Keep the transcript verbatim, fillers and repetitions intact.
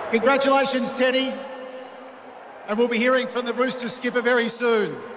Congratulations, Teddy. And we'll be hearing from the Roosters skipper very soon.